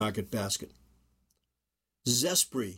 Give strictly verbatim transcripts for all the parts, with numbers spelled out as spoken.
Market Basket. Zespri.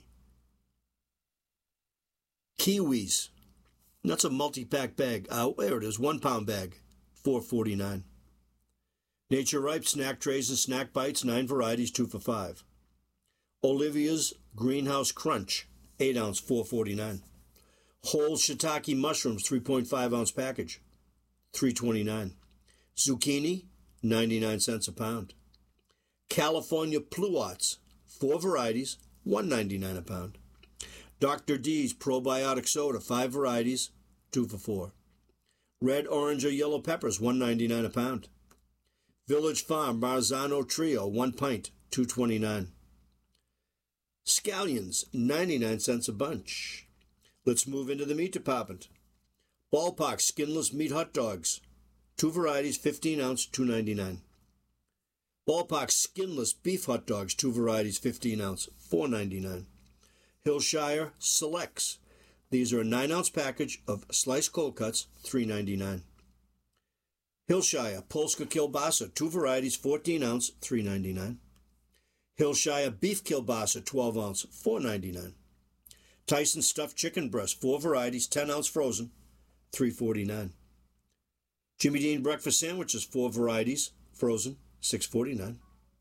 Kiwis. That's a multi-pack bag. Oh, there it is. One pound bag. four forty-nine. Nature Ripe snack trays and snack bites, nine varieties, two for five. Olivia's Greenhouse Crunch, eight ounce, four forty-nine. Whole shiitake mushrooms, three point five ounce package, three twenty-nine. Zucchini, ninety-nine cents a pound. California Pluots, four varieties, one ninety-nine a pound. Doctor D's Probiotic Soda, five varieties, two for four. Red, orange, or yellow peppers, one ninety-nine a pound. Village Farm Marzano Trio, one pint, two twenty-nine. Scallions, ninety-nine cents a bunch. Let's move into the meat department. Ballpark Skinless Meat Hot Dogs, two varieties, fifteen ounce, two ninety-nine. Ballpark Skinless Beef Hot Dogs, two varieties, fifteen ounce, four ninety-nine. Hillshire Selects. These are a nine ounce package of sliced cold cuts, three ninety-nine. Hillshire Polska Kielbasa, two varieties, fourteen ounce, three ninety-nine. Hillshire Beef Kielbasa, twelve ounce, four ninety-nine. Tyson Stuffed Chicken Breast, four varieties, ten ounce frozen, three forty-nine. Jimmy Dean Breakfast Sandwiches, four varieties, frozen, six forty-nine.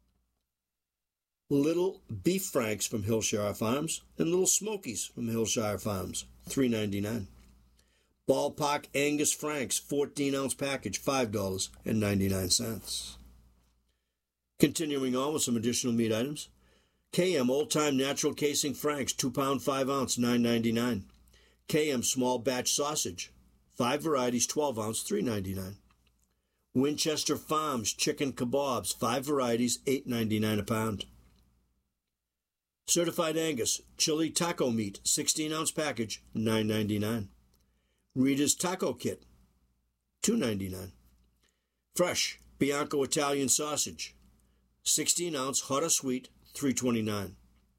Little Beef Franks from Hillshire Farms and Little Smokies from Hillshire Farms, three ninety-nine. Ballpark Angus Franks, fourteen ounce package, five dollars and ninety-nine cents. Continuing on with some additional meat items. K M Old Time Natural Casing Franks, two pound, five ounce, nine ninety-nine. K M Small Batch Sausage, five varieties, twelve ounce, three ninety-nine. Winchester Farms Chicken Kebabs, five varieties, eight ninety-nine a pound. Certified Angus Chili Taco Meat, sixteen ounce package, nine ninety-nine. Rita's Taco Kit, two ninety-nine. Fresh Bianco Italian Sausage, sixteen ounce, hot or sweet, three twenty-nine.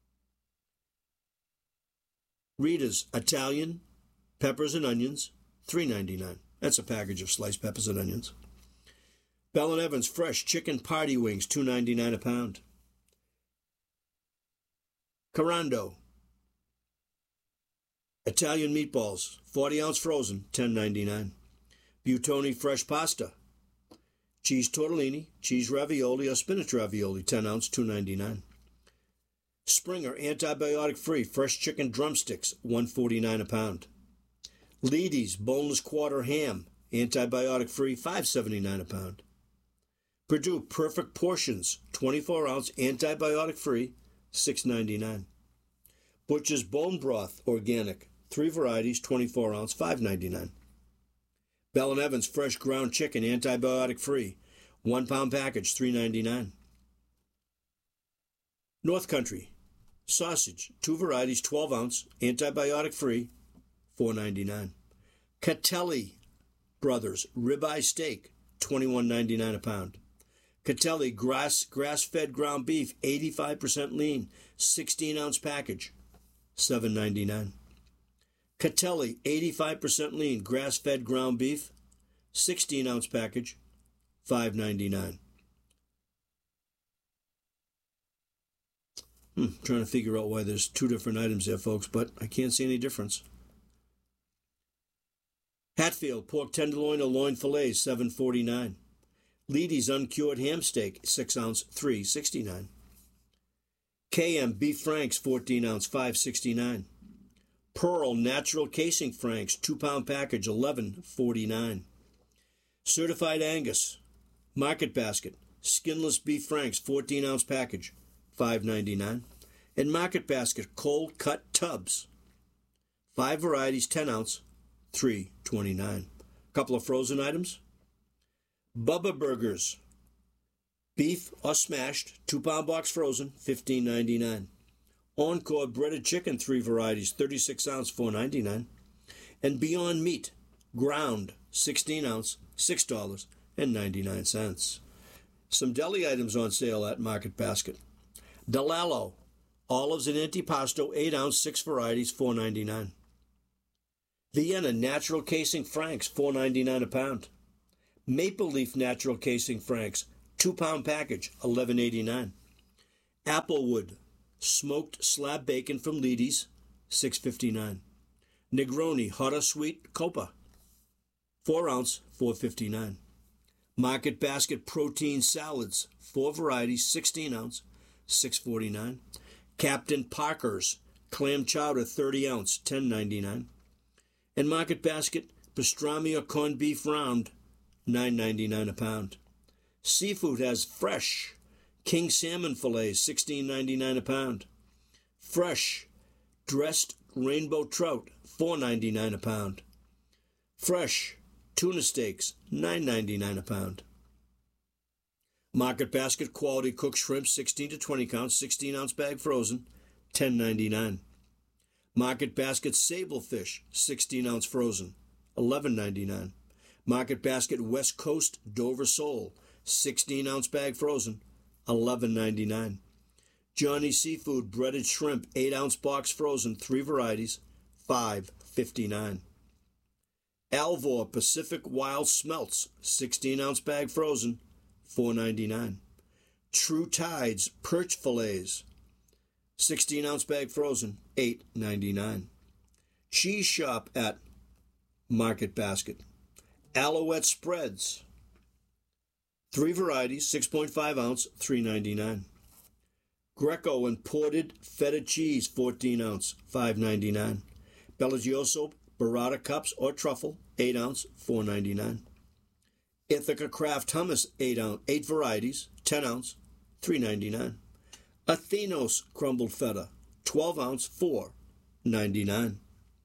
Rita's Italian Peppers and Onions, three ninety-nine. That's a package of sliced peppers and onions. Bell and Evans Fresh Chicken Party Wings, two ninety-nine a pound. Carando Italian Meatballs, forty ounce frozen, ten ninety-nine. Buitoni Fresh Pasta, cheese tortellini, cheese ravioli or spinach ravioli, ten ounce, two ninety-nine. Springer Antibiotic Free Fresh Chicken Drumsticks, one forty-nine a pound. Leedy's Boneless Quarter Ham, Antibiotic Free, five seventy-nine a pound. Purdue Perfect Portions, twenty-four ounce, Antibiotic Free, six ninety-nine. Butcher's Bone Broth Organic, three varieties, twenty-four ounce, five ninety-nine. Bell and Evans Fresh Ground Chicken Antibiotic Free, one pound package, three ninety-nine. North Country Sausage, two varieties, twelve ounce, Antibiotic Free, four ninety-nine. Catelli Brothers Ribeye Steak, twenty-one ninety-nine a pound. Catelli grass, grass-fed ground beef, eighty-five percent lean, sixteen ounce package, seven ninety-nine. Catelli eighty-five percent lean, grass-fed ground beef, sixteen ounce package, five ninety-nine. Hmm, trying to figure out why there's two different items there, folks, but I can't see any difference. Hatfield Pork Tenderloin or Loin Fillets, seven forty-nine. Leedy's Uncured Ham Steak, six ounce, three sixty-nine. K M Beef Franks, fourteen ounce, five sixty-nine. Pearl Natural Casing Franks, two pound package, eleven forty-nine. Certified Angus Market Basket Skinless Beef Franks, fourteen ounce package, five ninety-nine. And Market Basket Cold Cut Tubs, five varieties, ten ounce, three twenty-nine. A couple of frozen items. Bubba Burgers Beef or Smashed, two pound box frozen, fifteen ninety-nine. Encore Breaded Chicken, three varieties, thirty-six ounce, four ninety-nine. And Beyond Meat Ground, sixteen ounce, six dollars and ninety-nine cents. Some deli items on sale at Market Basket. Delalo Olives and Antipasto, eight ounce, six varieties, four ninety-nine. Vienna Natural Casing Franks, four ninety-nine a pound. Maple Leaf Natural Casing Franks, two pound package, eleven eighty-nine. Applewood smoked slab bacon from Leedy's, six fifty-nine. Negroni hot or sweet copa, four ounce, four fifty-nine. Market Basket protein salads, four varieties, sixteen ounce, six forty-nine. Captain Parker's clam chowder, thirty ounce, ten ninety-nine. And Market Basket pastrami or corned beef round, nine ninety-nine a pound. Seafood has fresh king salmon fillets, sixteen ninety-nine a pound. Fresh dressed rainbow trout, four ninety-nine a pound. Fresh tuna steaks, nine ninety-nine a pound. Market Basket quality cooked shrimp, sixteen to twenty count, sixteen ounce bag frozen, ten ninety-nine. Market Basket sable fish, sixteen ounce frozen, eleven ninety-nine. Market Basket West Coast Dover sole, sixteen ounce bag frozen, eleven ninety-nine. Johnny Seafood breaded shrimp, eight ounce box frozen, three varieties, five fifty-nine. Alvor Pacific Wild Smelts, sixteen ounce bag frozen, four ninety-nine. True Tides Perch Fillets, sixteen ounce bag frozen, eight ninety-nine. Cheese Shop at Market Basket. Alouette Spreads, three varieties, six point five ounce, three ninety-nine. Greco imported feta cheese, fourteen ounce, five ninety-nine. Bellagioso burrata cups or truffle, eight ounce, four ninety-nine. Ithaca Craft hummus, eight ounce, eight varieties, ten ounce, three ninety-nine. Athenos crumbled feta, twelve ounce, four ninety-nine.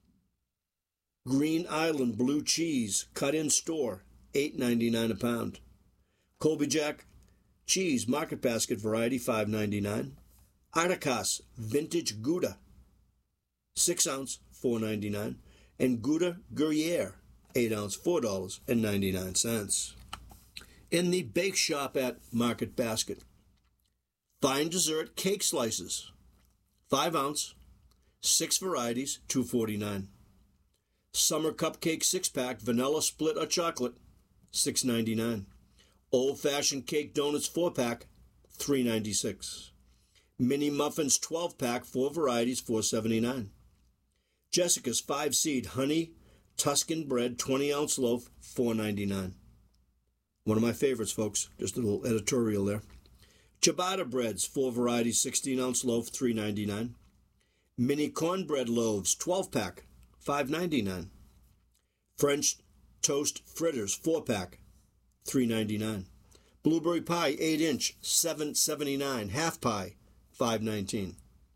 Green Island blue cheese cut in store, eight ninety-nine a pound. Colby Jack cheese Market Basket variety, five ninety-nine. Articas vintage Gouda, six ounce, four ninety-nine. And Gouda Gruyere, eight ounce, four dollars and ninety-nine cents. In the bake shop at Market Basket, fine dessert cake slices, five ounce, six varieties, two forty-nine. Summer cupcake six pack, vanilla split or chocolate, six ninety-nine. Old fashioned cake donuts four pack, three ninety-six. Mini muffins twelve pack, four varieties, four seventy-nine. Jessica's five seed honey Tuscan bread twenty ounce loaf, four ninety-nine. One of my favorites, folks. Just a little editorial there. Ciabatta breads, four varieties, sixteen ounce loaf, three ninety-nine. Mini cornbread loaves, twelve pack, five ninety-nine. French toast fritters, four pack, three ninety-nine. Blueberry pie, eight inch, seven seventy-nine. Half pie, five nineteen.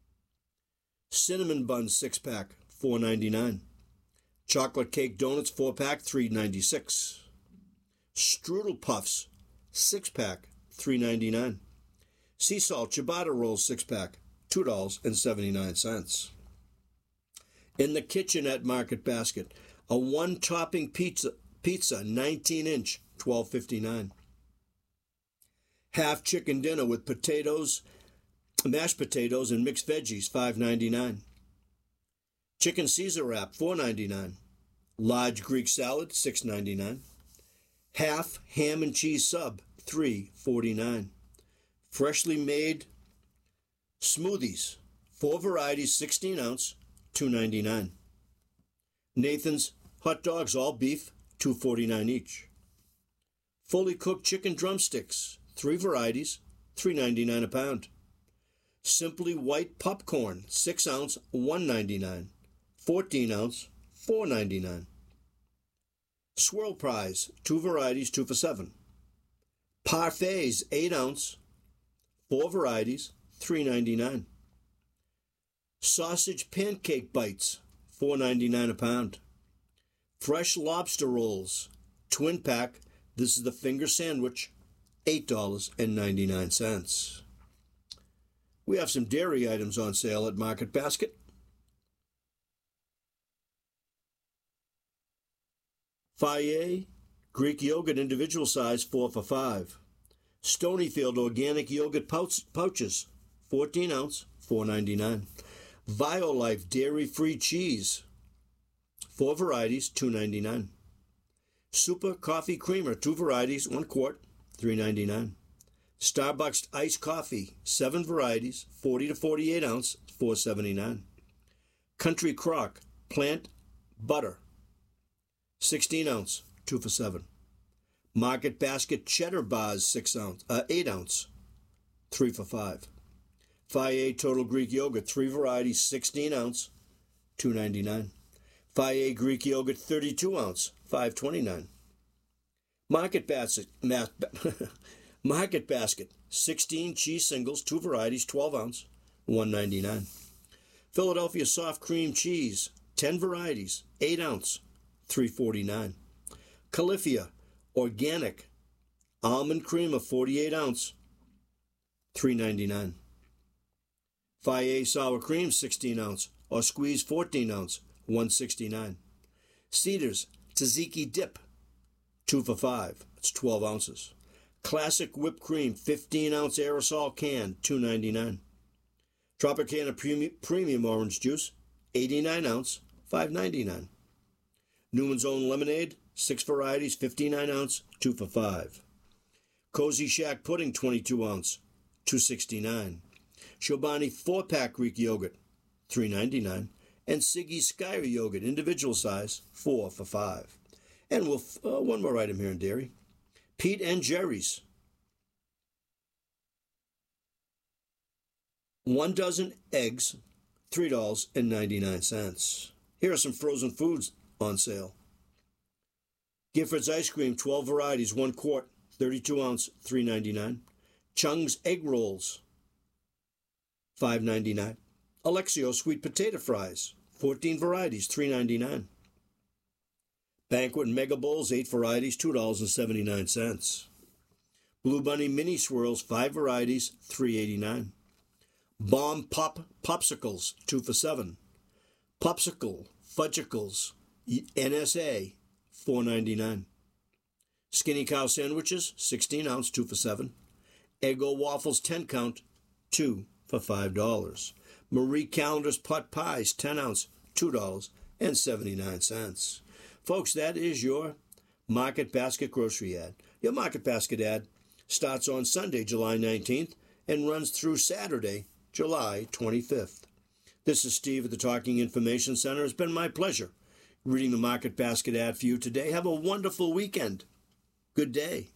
Cinnamon buns, six pack, four ninety-nine. Chocolate cake donuts, four pack, three ninety-six. Strudel puffs, six pack, three ninety-nine. Sea salt ciabatta rolls, six pack, two dollars and seventy-nine cents. In the kitchen at Market Basket, a one topping pizza, pizza, nineteen inch, twelve fifty-nine. Half chicken dinner with potatoes, mashed potatoes and mixed veggies, five ninety-nine. Chicken Caesar wrap, four ninety-nine. Large Greek salad, six ninety-nine. Half ham and cheese sub, three forty-nine. Freshly made smoothies, four varieties, sixteen ounce, two ninety-nine. Nathan's hot dogs, all beef, two forty-nine each. Fully cooked chicken drumsticks, three varieties, three ninety-nine a pound. Simply white popcorn, six ounce, one ninety-nine. fourteen ounce, four ninety-nine. Swirl Prize, two varieties, two for seven. Parfaits, eight ounce, four varieties, three ninety-nine. Sausage pancake bites, four ninety-nine a pound. Fresh lobster rolls, twin pack, this is the finger sandwich, eight dollars and ninety-nine cents. We have some dairy items on sale at Market Basket. Fage Greek yogurt individual size, four for five. Stonyfield organic yogurt pouch, pouches, fourteen ounce, four ninety-nine. Violife dairy-free cheese, four varieties, two ninety-nine. Super coffee creamer, two varieties, one quart, three ninety-nine. Starbucks iced coffee, seven varieties, forty to forty-eight ounce, four seventy-nine. Country Crock plant butter, sixteen ounce, two for seven. Market Basket cheddar bars, six ounce, uh, eight ounce, three for five. Fage Total Greek yogurt, three varieties, sixteen ounce, two ninety-nine. Fage Greek yogurt, thirty-two ounce, five twenty-nine. Market Basket, Market Basket, sixteen cheese singles, two varieties, twelve ounce, one ninety-nine. Philadelphia soft cream cheese, ten varieties, eight ounce, three forty-nine. Califia organic almond cream of forty-eight ounce, three ninety-nine. Fage sour cream, sixteen ounce, or squeeze fourteen ounce, one sixty-nine. Cedars tzatziki dip, two for five, it's twelve ounces. Classic whipped cream, fifteen ounce aerosol can, two ninety-nine. Tropicana premium, premium orange juice, eighty-nine ounce, five ninety-nine. Newman's Own lemonade, six varieties, fifty-nine ounce, two for five. Cozy Shack pudding, twenty-two ounce, two sixty-nine. Chobani four pack Greek yogurt, three ninety-nine. And Siggy's Skyr yogurt, individual size, four for five. And we'll uh, one more item here in dairy. Pete and Jerry's. One dozen eggs, three dollars and ninety-nine cents. Here are some frozen foods on sale. Gifford's ice cream, twelve varieties, one quart, thirty-two ounce, three ninety-nine. Chung's egg rolls, five ninety-nine. Alexio sweet potato fries, fourteen varieties, three ninety-nine. Banquet Mega Bowls, eight varieties, two dollars and seventy-nine cents. Blue Bunny Mini Swirls, five varieties, three eighty-nine. Bomb Pop Popsicles, two for seven. Popsicle Fudgicles, N S A, four ninety-nine. Skinny Cow Sandwiches, sixteen ounce, two for seven. Eggo Waffles, ten count, two for five dollars. Marie Callender's Pot Pies, ten ounce, two dollars and seventy-nine cents. Folks, that is your Market Basket grocery ad. Your Market Basket ad starts on Sunday, July nineteenth, and runs through Saturday, July twenty-fifth. This is Steve at the Talking Information Center. It's been my pleasure reading the Market Basket ad for you today. Have a wonderful weekend. Good day.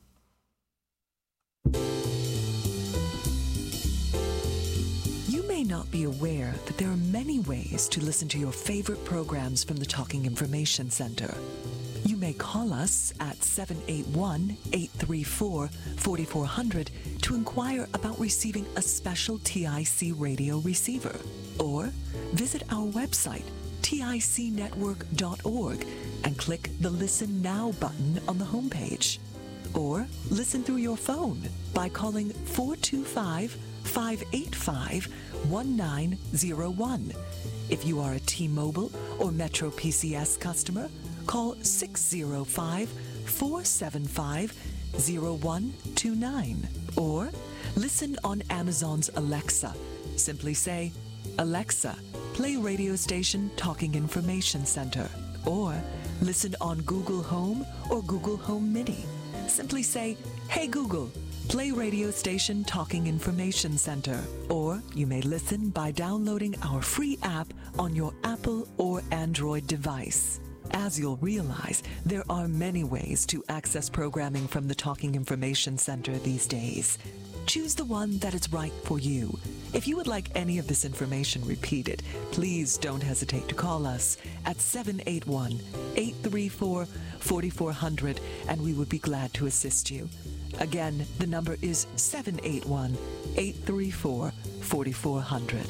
You may not be aware that there are many ways to listen to your favorite programs from the Talking Information Center. You may call us at seven eight one, eight three four, four four zero zero to inquire about receiving a special T I C radio receiver, or visit our website, tic network dot org, and click the Listen Now button on the homepage. Or listen through your phone by calling four two five, five eight five, one nine zero one. If you are a T-Mobile or Metro P C S customer, call six zero five, four seven five, zero one two nine. Or listen on Amazon's Alexa. Simply say, Alexa, play radio station Talking Information Center. Or listen on Google Home or Google Home Mini. Simply say, Hey Google, play radio station Talking Information Center. Or you may listen by downloading our free app on your Apple or Android device. As you'll realize, there are many ways to access programming from the Talking Information Center these days. Choose the one that is right for you. If you would like any of this information repeated, please don't hesitate to call us at seven eight one, eight three four, four four zero zero, and we would be glad to assist you. Again, the number is seven eight one, eight three four, four four zero zero.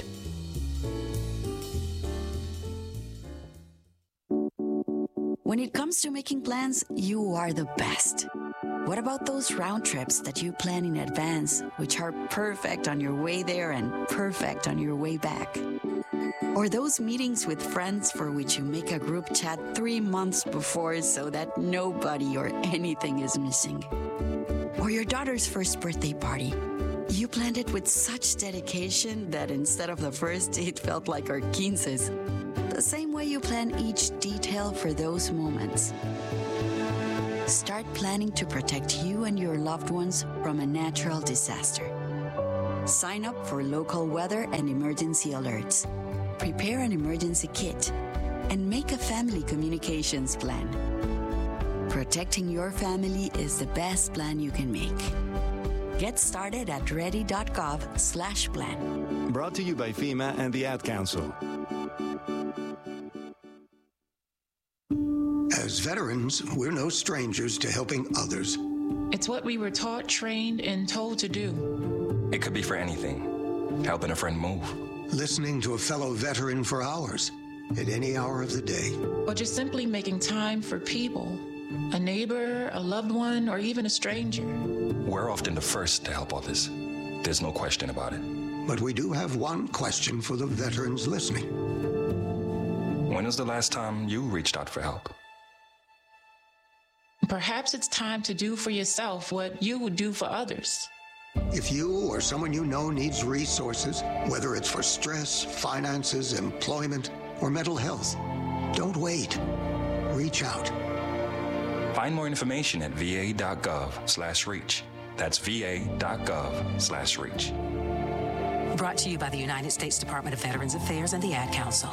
When it comes to making plans, you are the best. What about those round trips that you plan in advance, which are perfect on your way there and perfect on your way back? Or those meetings with friends for which you make a group chat three months before so that nobody or anything is missing? Or your daughter's first birthday party. You planned it with such dedication that instead of the first, it felt like our quinces. The same way you plan each detail for those moments. Start planning to protect you and your loved ones from a natural disaster. Sign up for local weather and emergency alerts. Prepare an emergency kit and make a family communications plan. Protecting your family is the best plan you can make. Get started at ready.gov slash plan. Brought to you by FEMA and the Ad Council. As veterans, we're no strangers to helping others. It's what we were taught, trained, and told to do. It could be for anything. Helping a friend move. Listening to a fellow veteran for hours, at any hour of the day. Or just simply making time for people. A neighbor, a loved one, or even a stranger. We're often the first to help others. There's no question about it. But we do have one question for the veterans listening. When was the last time you reached out for help? Perhaps it's time to do for yourself what you would do for others. If you or someone you know needs resources, whether it's for stress, finances, employment, or mental health, don't wait. Reach out. Find more information at va.gov slash reach. That's va.gov slash reach. Brought to you by the United States Department of Veterans Affairs and the Ad Council.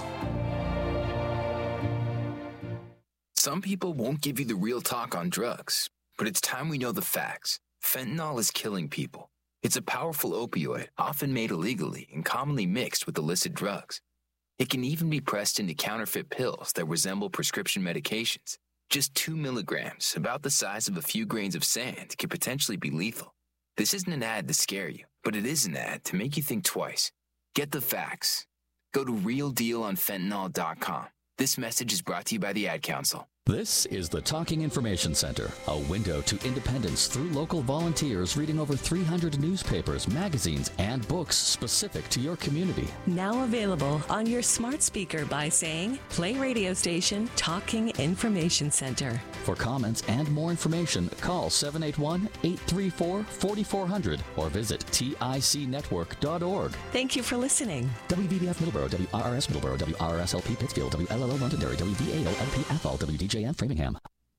Some people won't give you the real talk on drugs, but it's time we know the facts. Fentanyl is killing people. It's a powerful opioid, often made illegally and commonly mixed with illicit drugs. It can even be pressed into counterfeit pills that resemble prescription medications. Just two milligrams, about the size of a few grains of sand, can potentially be lethal. This isn't an ad to scare you, but it is an ad to make you think twice. Get the facts. Go to real deal on fentanyl dot com. This message is brought to you by the Ad Council. This is the Talking Information Center, a window to independence through local volunteers reading over three hundred newspapers, magazines, and books specific to your community. Now available on your smart speaker by saying, play radio station Talking Information Center. For comments and more information, call seven eight one, eight three four, four four zero zero or visit tic network dot org. Thank you for listening. W V B F Middleborough, W R R S Middleborough, W R R S L P Pittsfield, W L L O Londonderry, W V A O L P Athol, W D J N Framingham.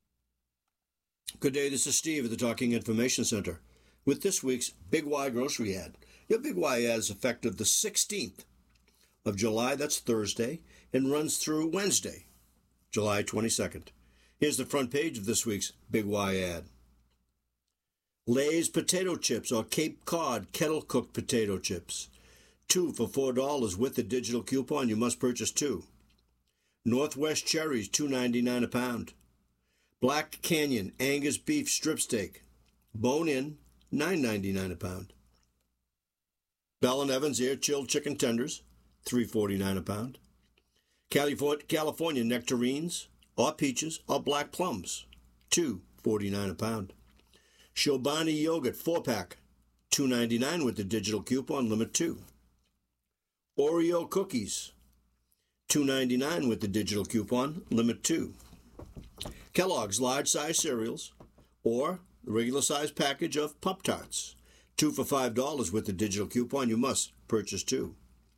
Good day, this is Steve at the Talking Information Center with this week's Big Y grocery ad. Your Big Y ad is effective the sixteenth of July, that's Thursday, and runs through Wednesday, July twenty-second. Here's the front page of this week's Big Y ad. Lay's potato chips or Cape Cod kettle-cooked potato chips. Two for four dollars with the digital coupon. You must purchase two. Northwest cherries, two ninety-nine a pound. Black Canyon Angus beef strip steak, bone-in, nine ninety-nine a pound. Bell and Evans air chilled chicken tenders, three forty-nine a pound. California nectarines, or peaches, or black plums, two forty-nine a pound. Chobani yogurt four pack, two ninety-nine with the digital coupon, limit two. Oreo cookies, two ninety-nine with the digital coupon, limit two. Kellogg's large size cereals, or the regular size package of Pop-Tarts, two for five dollars with the digital coupon. You must purchase two.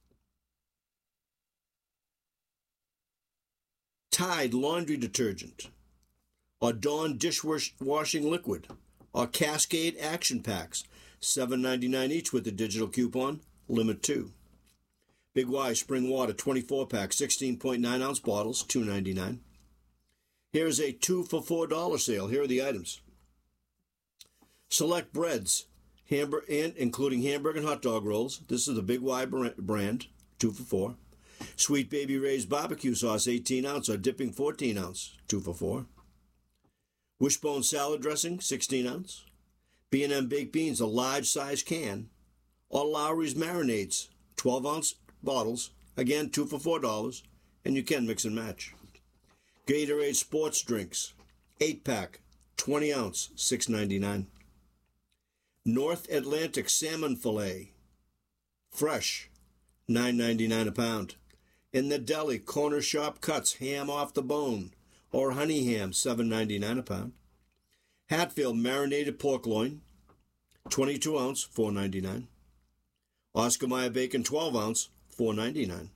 Tide laundry detergent, or Dawn dishwashing liquid, or Cascade action packs, seven ninety-nine each with the digital coupon, limit two. Big Y spring water twenty-four pack, sixteen point nine ounce bottles, two ninety-nine. Here's a two for four dollars sale. Here are the items. Select breads, hamburger, and including hamburger and hot dog rolls. This is the Big Y brand, two for four. Sweet Baby Ray's barbecue sauce, eighteen ounce, or dipping fourteen ounce, two for four. Wishbone salad dressing, sixteen ounce. B and M baked beans, a large size can. Or Lowry's marinades, twelve ounce bottles, again two for four dollars, and you can mix and match. Gatorade sports drinks, eight pack, twenty ounce, six ninety-nine. North Atlantic salmon fillet, fresh, nine ninety-nine a pound. In the deli, corner shop cuts, ham off the bone, or honey ham, seven ninety-nine a pound. Hatfield marinated pork loin, twenty-two ounce, four ninety-nine. Oscar Mayer bacon, twelve ounce, four ninety-nine.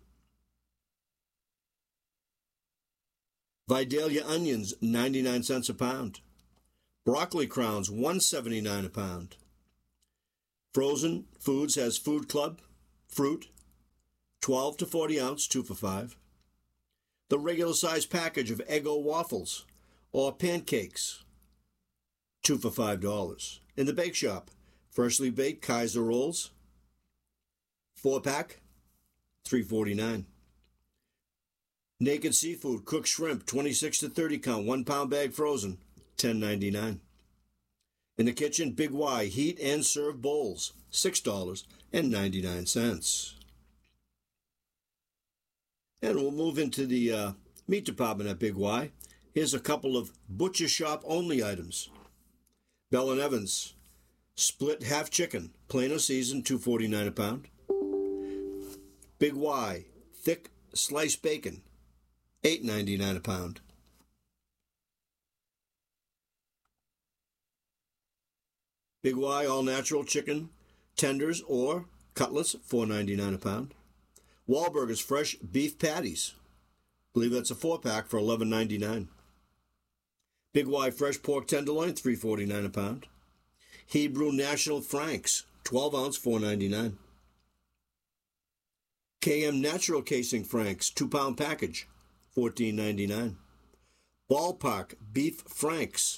Vidalia onions, ninety-nine cents a pound. Broccoli crowns, one seventy-nine a pound. Frozen Foods has Food Club, fruit, twelve to forty ounce, two for five. The regular size package of Eggo waffles or pancakes, two for five dollars. In the bake shop, freshly baked Kaiser rolls, four pack, three forty-nine. Naked Seafood cooked shrimp, twenty-six to thirty count, one pound bag frozen, ten ninety-nine. In the kitchen, Big Y heat and serve bowls, six dollars and ninety-nine cents. And we'll move into the uh, meat department at Big Y. Here's a couple of butcher shop only items. Bell and Evans split half chicken, plain or seasoned, two forty-nine a pound. Big Y thick sliced bacon, eight ninety-nine a pound. Big Y all natural chicken tenders or cutlets, four ninety-nine a pound. Wahlburgers fresh beef patties, I believe that's a four pack for eleven ninety-nine. Big Y fresh pork tenderloin, three forty-nine a pound. Hebrew National Franks, twelve ounce, four ninety-nine. K M Natural Casing Franks, two pound package, fourteen ninety-nine. Ballpark Beef Franks,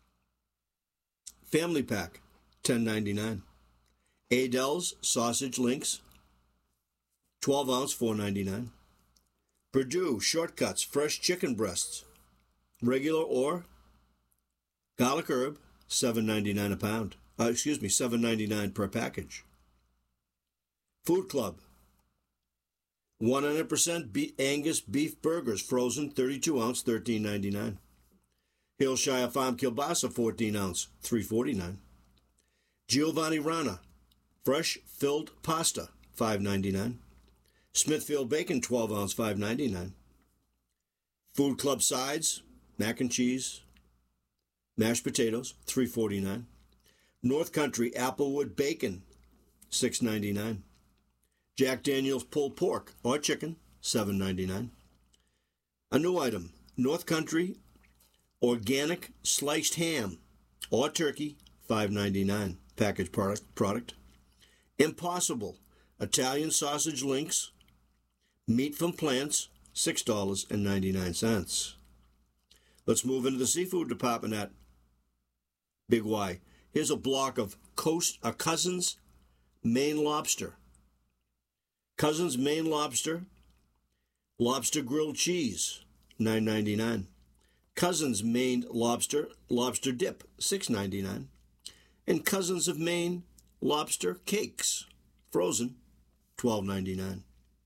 family pack, ten ninety-nine. Adele's Sausage Links, twelve ounce, four ninety-nine. Perdue Shortcuts Fresh Chicken Breasts, regular or garlic herb, seven ninety-nine a pound. Uh, excuse me, seven ninety-nine per package. Food Club one hundred percent be- Angus beef burgers, frozen, thirty-two ounce, thirteen ninety-nine. Hillshire Farm kielbasa, fourteen ounce, three forty-nine. Giovanni Rana fresh filled pasta, five ninety-nine. Smithfield bacon, twelve ounce, five ninety-nine. Food Club sides, mac and cheese, mashed potatoes, three forty-nine. North Country Applewood bacon, six ninety-nine. Jack Daniel's pulled pork or chicken, seven ninety-nine. A new item, North Country organic sliced ham or turkey, five ninety-nine. Packaged product. product. Impossible Italian sausage links, meat from plants, six dollars and ninety-nine cents. Let's move into the seafood department at Big Y. Here's a block of Coast, uh, Cousins Maine lobster. Cousins Maine lobster, lobster grilled cheese, nine ninety-nine. Cousins Maine lobster, lobster dip, six ninety-nine. And Cousins of Maine lobster cakes, frozen, twelve ninety-nine.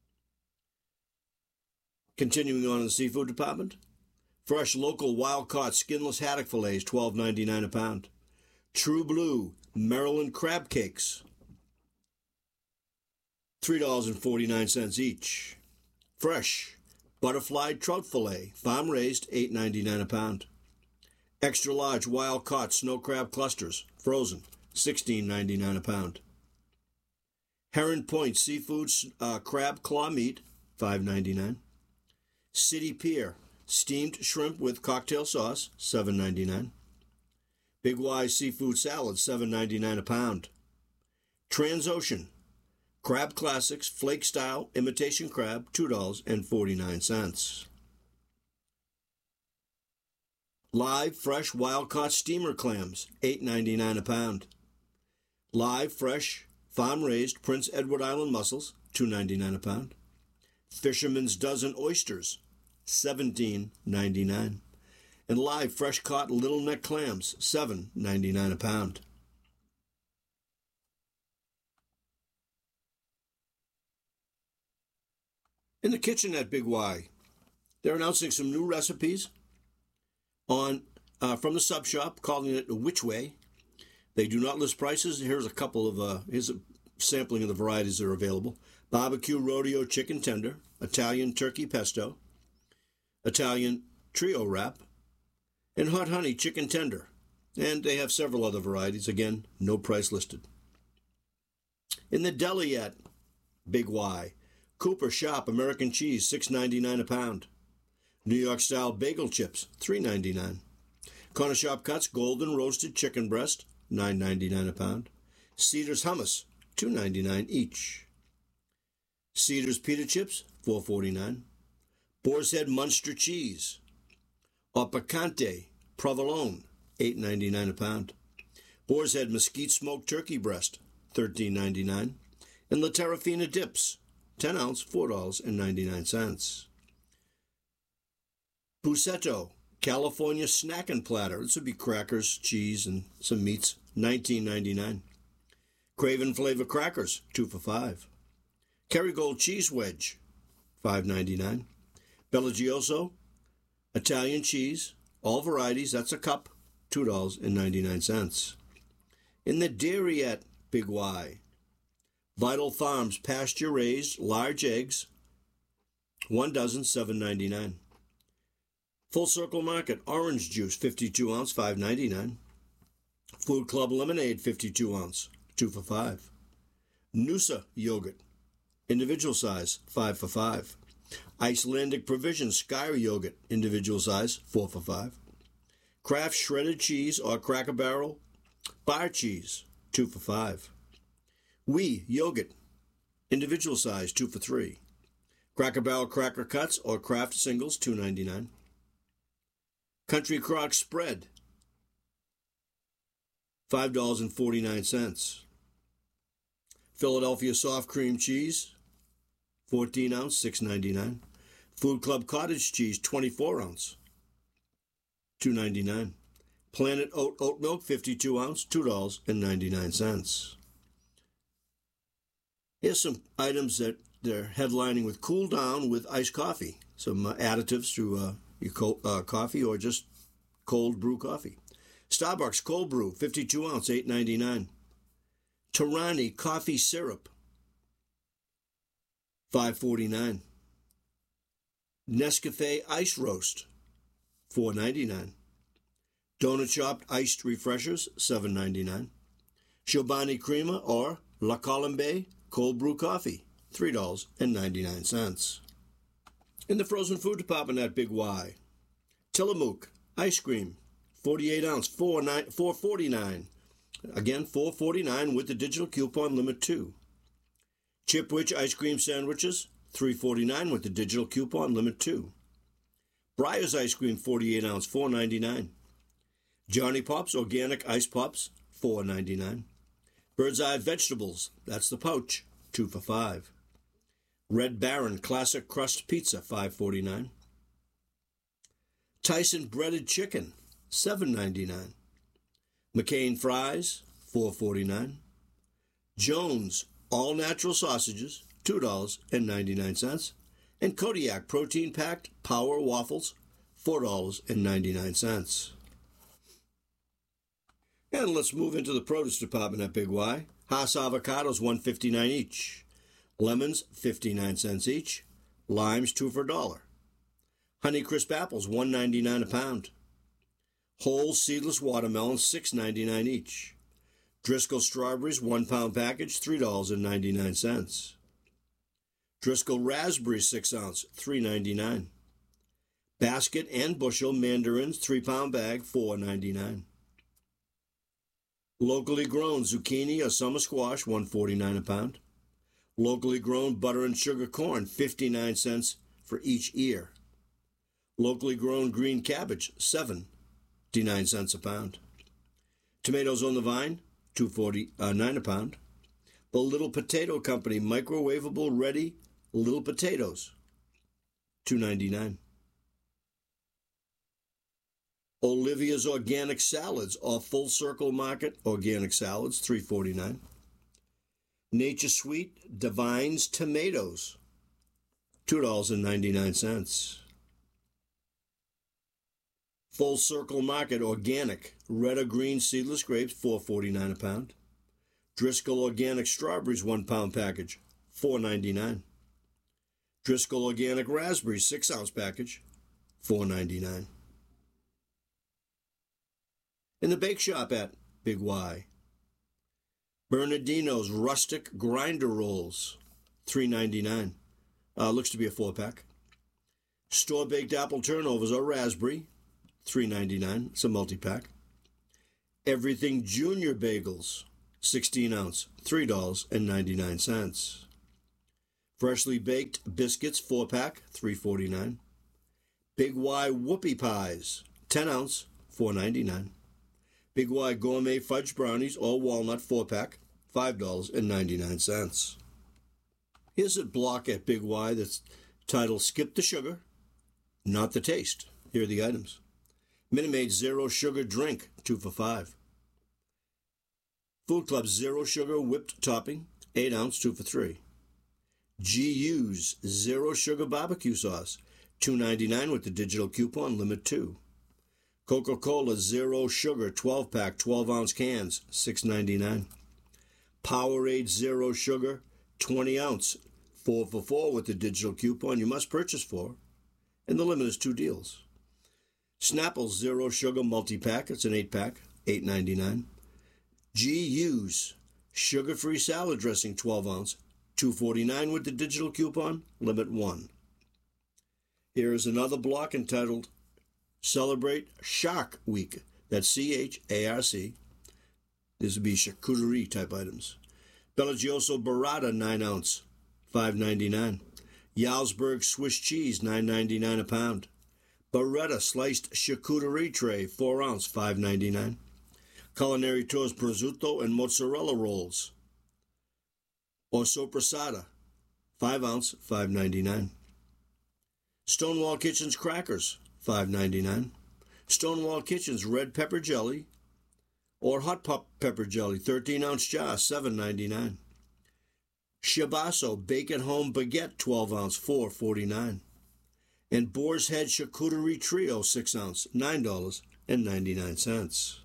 Continuing on in the seafood department, fresh local wild-caught skinless haddock fillets, twelve ninety-nine a pound. True Blue Maryland crab cakes, three dollars and forty-nine cents each. Fresh butterfly trout fillet, farm-raised, eight ninety-nine a pound. Extra large wild-caught snow crab clusters, frozen, sixteen ninety-nine a pound. Heron Point seafood uh, crab claw meat, five ninety-nine. City Pier steamed shrimp with cocktail sauce, seven ninety-nine. Big Y seafood salad, seven ninety-nine a pound. Transocean crab classics flake style imitation crab, two dollars and forty-nine cents. Live fresh wild-caught steamer clams, eight ninety-nine a pound. Live fresh farm-raised Prince Edward Island mussels, two ninety-nine a pound. Fisherman's dozen oysters, seventeen ninety-nine. And live fresh caught little neck clams, seven ninety-nine a pound. In the kitchen at Big Y, they're announcing some new recipes on uh, from the sub shop, calling it Which Way. They do not list prices. Here's a couple of uh, here's a sampling of the varieties that are available: barbecue rodeo chicken tender, Italian turkey pesto, Italian trio wrap, and hot honey chicken tender. And they have several other varieties. Again, no price listed. In the deli at Big Y, Cooper Shop American cheese, six ninety-nine a pound. New York style bagel chips, three ninety-nine. Corner Shop Cuts golden roasted chicken breast, nine ninety-nine a pound. Cedars hummus, two ninety-nine each. Cedars pita chips, four forty-nine. Boar's Head Munster cheese, or Picante provolone, eight ninety-nine a pound. Boar's Head mesquite smoked turkey breast, thirteen ninety-nine. And La Terrafina dips, ten ounce, four dollars and ninety-nine cents. Busetto California snacking platter. This would be crackers, cheese, and some meats, nineteen ninety-nine. Craven Flavor crackers, two for five. Kerrygold cheese wedge, five ninety-nine. Bellagioso Italian cheese, all varieties, that's a cup, two dollars and ninety-nine cents. In the dairy at Big Y, Vital Farms pasture-raised large eggs, one dozen, seven ninety-nine. Full Circle Market orange juice, fifty-two ounce, five ninety-nine. Food Club lemonade, fifty-two ounce, two for five. Noosa yogurt, individual size, five for five. Icelandic Provision Skyr yogurt, individual size, four for five. Kraft shredded cheese or Cracker Barrel bar cheese, two for five. Wee yogurt, individual size, two for three. Cracker Barrel Cracker Cuts or Kraft singles, two ninety-nine. Country Crock spread, five dollars and forty-nine cents. Philadelphia soft cream cheese, fourteen ounce, six ninety-nine. Food Club cottage cheese, twenty-four ounce, two ninety-nine. Planet Oat oat milk, fifty-two ounce, two dollars and ninety-nine cents. Here's some items that they're headlining with Cool Down with iced coffee. Some uh, additives to uh, your co- uh, coffee or just cold brew coffee. Starbucks cold brew, fifty-two ounce, eight ninety-nine. Torani coffee syrup, five forty-nine. Nescafe ice roast, four ninety-nine. Donut Shop iced refreshers, seven ninety-nine. Chobani Crema or La Colombe cold brew coffee, three dollars and ninety-nine cents. In the frozen food department at Big Y, Tillamook ice cream, forty-eight ounce, four forty-nine. Again, four forty-nine with the digital coupon limit two. Chipwich ice cream sandwiches, three forty-nine with the digital coupon limit two. Breyers ice cream, forty-eight ounce, four ninety-nine. Johnny Pops organic ice pops, four ninety-nine. Bird's Eye vegetables, that's the pouch, two for five. Red Baron classic crust pizza, five forty-nine. Tyson breaded chicken, seven ninety-nine. McCain fries, four forty-nine. Jones all natural sausages, two dollars and ninety-nine cents. And Kodiak protein packed power waffles, four dollars and ninety-nine cents. And let's move into the produce department at Big Y. Hass avocados, one fifty-nine each. Lemons, fifty-nine cents each. Limes, two for a dollar. Honeycrisp apples, one ninety-nine a pound. Whole seedless watermelons, six ninety-nine each. Driscoll strawberries, one pound package, three dollars and ninety-nine cents. Driscoll raspberries, six ounce, three ninety-nine. Basket and bushel mandarins, three pound bag, four ninety-nine. Locally grown zucchini or summer squash, one forty-nine a pound. Locally grown butter and sugar corn, fifty-nine cents for each ear. Locally grown green cabbage, seventy-nine cents a pound. Tomatoes on the vine, two forty-nine a pound. The Little Potato Company microwavable ready little potatoes, two ninety-nine. Olivia's organic salads or Full Circle Market organic salads, three forty-nine. Nature Sweet Divines tomatoes, two dollars and ninety-nine cents. Full Circle Market organic red or green seedless grapes, four forty-nine a pound. Driscoll organic strawberries, one pound package, four ninety-nine. Driscoll organic raspberries, six ounce package, four ninety-nine. In the bake shop at Big Y, Bernardino's rustic grinder rolls, three ninety-nine. Uh, looks to be a four pack. Store baked apple turnovers or raspberry, three ninety-nine. It's a multi-pack. Everything Junior Bagels, sixteen ounce, three dollars and ninety-nine cents. Freshly Baked Biscuits, four pack, three forty-nine. Big Y Whoopie Pies, ten ounce, four ninety-nine. Big Y Gourmet Fudge Brownies, all walnut, four pack, five dollars and ninety-nine cents. Here's a block at Big Y that's titled Skip the Sugar, Not the Taste. Here are the items. Minute Maid Zero Sugar Drink, two for five. Food Club Zero Sugar Whipped Topping, eight ounce, two for three. G U's Zero Sugar Barbecue Sauce, two ninety-nine with the digital coupon, limit two. Coca-Cola Zero Sugar twelve pack, twelve ounce cans, six ninety-nine. Powerade Zero Sugar twenty ounce, four for four with the digital coupon you must purchase for, and the limit is two deals. Snapple Zero Sugar Multi-Pack, it's an eight pack, eight ninety-nine. G U's Sugar-Free Salad Dressing twelve ounce, two forty-nine with the digital coupon, limit one. Here is another block entitled Celebrate Shark Week. That's C H A R C. This would be charcuterie type items. Bellagioso Burrata nine ounce, five ninety-nine. Jarlsberg Swiss cheese, nine ninety-nine a pound. Beretta sliced charcuterie tray, four ounce, five ninety-nine. Culinary Tours prosciutto and mozzarella rolls, or sopressata, five ounce, five ninety-nine. Stonewall Kitchen's crackers, five ninety-nine. Stonewall Kitchen's red pepper jelly or hot pop pepper jelly, thirteen ounce jar, seven ninety-nine. Shibasso Bake at Home Baguette, twelve ounce, four forty-nine. And Boar's Head Charcuterie Trio, six ounce, nine dollars and ninety-nine cents.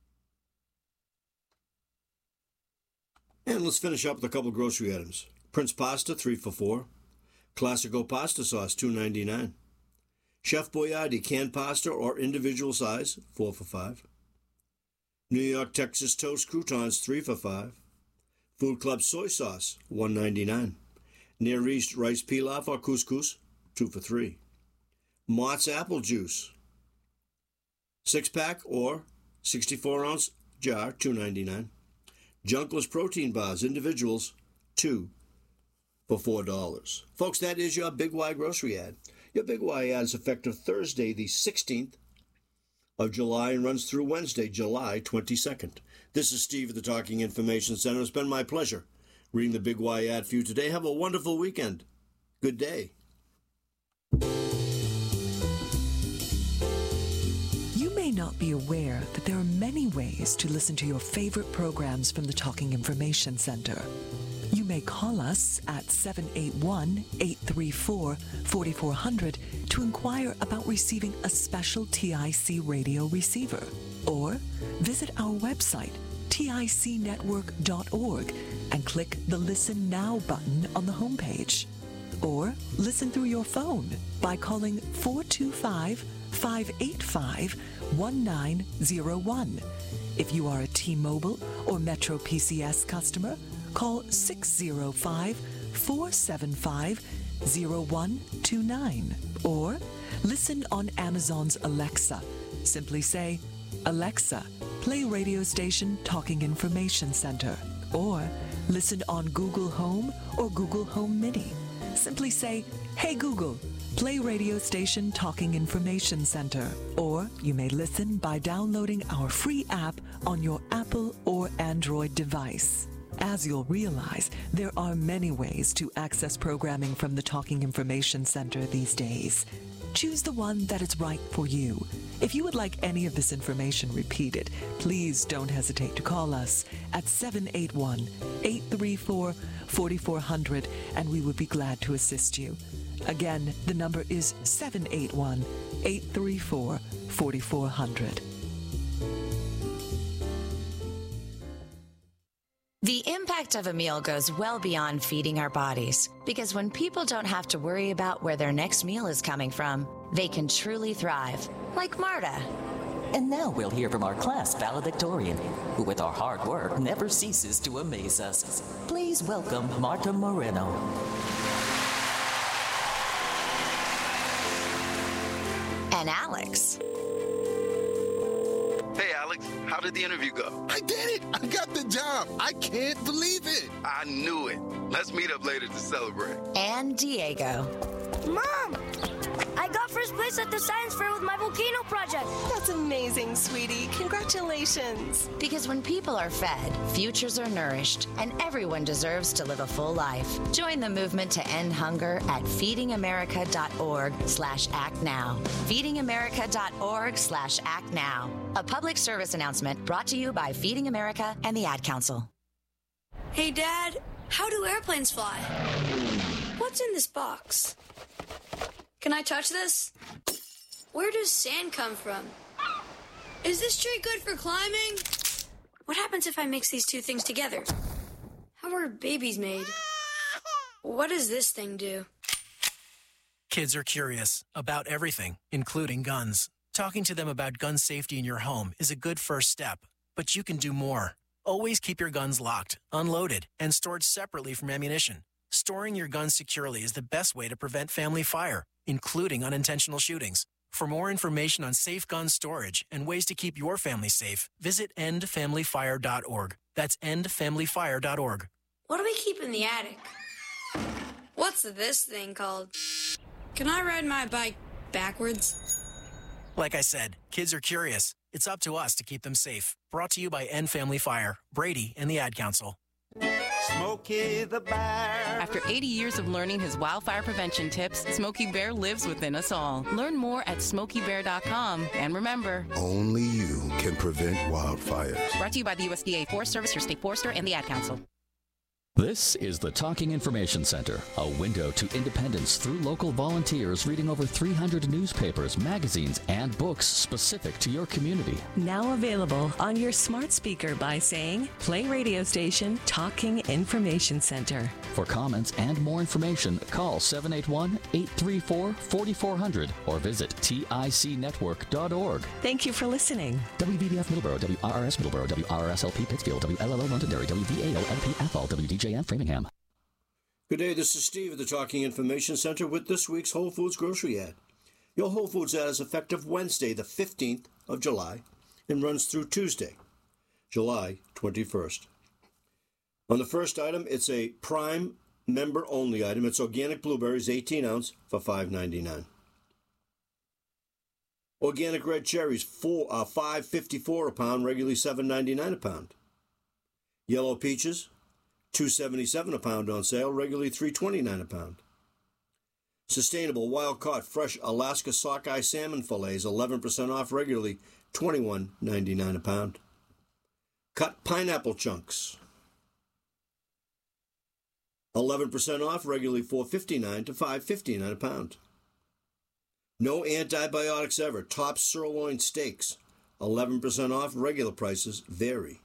And let's finish up with a couple of grocery items. Prince Pasta, three for four. Classico Pasta Sauce, two ninety-nine. Chef Boyardee canned pasta or individual size, four for five. New York Texas Toast Croutons, three for five. Food Club Soy Sauce, one ninety-nine. Near East Rice Pilaf or Couscous, two for three. Mott's Apple Juice, six pack or sixty-four ounce jar, two ninety-nine. Junkless Protein Bars, individuals, two for four dollars. Folks, that is your Big Y grocery ad. Your Big Y ad is effective Thursday, the sixteenth of July, and runs through Wednesday, July twenty-second. This is Steve at the Talking Information Center. It's been my pleasure reading the Big Y ad for you today. Have a wonderful weekend. Good day. You may not be aware that there are many ways to listen to your favorite programs from the Talking Information Center. You may call us at seven eight one, eight three four, four four zero zero to inquire about receiving a special T I C radio receiver. Or visit our website, tic network dot org, and click the Listen Now button on the homepage. Or listen through your phone by calling four two five, five eight five, one nine zero one. If you are a T-Mobile or Metro P C S customer, call six zero five, four seven five, zero one two nine. Or listen on Amazon's Alexa. Simply say, Alexa, play radio station Talking Information Center. Or listen on Google Home or Google Home Mini. Simply say, Hey Google, play radio station Talking Information Center. Or you may listen by downloading our free app on your Apple or Android device. As you'll realize, there are many ways to access programming from the Talking Information Center these days. Choose the one that is right for you. If you would like any of this information repeated, please don't hesitate to call us at seven eight one, eight three four, four four zero zero, and we would be glad to assist you. Again, the number is seven eight one, eight three four, four four zero zero. The impact of a meal goes well beyond feeding our bodies, because when people don't have to worry about where their next meal is coming from, they can truly thrive, like Marta. And now we'll hear from our class valedictorian, who with our hard work never ceases to amaze us. Please welcome Marta Moreno. And Alex. did the interview go? I did it! I got the job! I can't believe it! I knew it. Let's meet up later to celebrate. And Diego. Mom! I got first place at the science fair with my volcano project. That's amazing, sweetie. Congratulations. Because when people are fed, futures are nourished, and everyone deserves to live a full life. Join the movement to end hunger at feedingamerica.org slash act now. feedingamerica.org slash act now. A public service announcement brought to you by Feeding America and the Ad Council. Hey, Dad, how do airplanes fly? What's in this box? Can I touch this? Where does sand come from? Is this tree good for climbing? What happens if I mix these two things together? How are babies made? What does this thing do? Kids are curious about everything, including guns. Talking to them about gun safety in your home is a good first step, but you can do more. Always keep your guns locked, unloaded, and stored separately from ammunition. Storing your guns securely is the best way to prevent family fire, including unintentional shootings. For more information on safe gun storage and ways to keep your family safe, visit end family fire dot org. That's end family fire dot org. What do we keep in the attic? What's this thing called? Can I ride my bike backwards? Like I said, kids are curious. It's up to us to keep them safe. Brought to you by End Family Fire, Brady, and the Ad Council. Smokey the Bear. After eighty years of learning his wildfire prevention tips, Smokey Bear lives within us all. Learn more at smokey bear dot com. And remember, only you can prevent wildfires. Brought to you by the U S D A Forest Service, your state forester, and the Ad Council. This is the Talking Information Center, a window to independence through local volunteers reading over three hundred newspapers, magazines, and books specific to your community. Now available on your smart speaker by saying, play radio station Talking Information Center. For comments and more information, call seven eight one, eight three four, four four zero zero or visit tic network dot org. Thank you for listening. W B B F Middleborough, W R R S Middleborough, W R R S L P Pittsfield, W L L O Londonderry, W V A O L P Athol, W D J and Framingham. Good day, this is Steve at the Talking Information Center with this week's Whole Foods grocery ad. Your Whole Foods ad is effective Wednesday, the fifteenth of July, and runs through Tuesday, July twenty-first. On the first item, it's a Prime member-only item. It's organic blueberries, eighteen ounce, for five ninety-nine. Organic red cherries, four, uh, five fifty-four a pound, regularly seven ninety-nine a pound. Yellow peaches, two seventy-seven a pound on sale, regularly three twenty-nine a pound. Sustainable wild-caught fresh Alaska sockeye salmon fillets, eleven percent off, regularly twenty-one ninety-nine a pound. Cut pineapple chunks, eleven percent off, regularly four fifty-nine to five fifty-nine a pound. No antibiotics ever. Top sirloin steaks, eleven percent off, regular prices vary.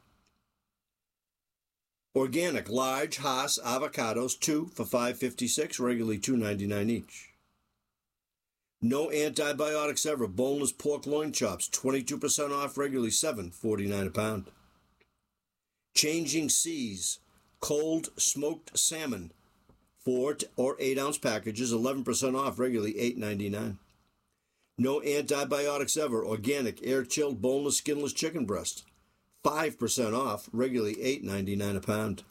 Organic large Hass avocados, two for five fifty-six, regularly two ninety-nine each. No antibiotics ever. Boneless pork loin chops, twenty-two percent off, regularly seven forty-nine a pound. Changing Seas cold smoked salmon, four or eight ounce packages, eleven percent off, regularly eight ninety-nine. No antibiotics ever. Organic air chilled boneless skinless chicken breast, five percent off, regularly eight ninety-nine a pound.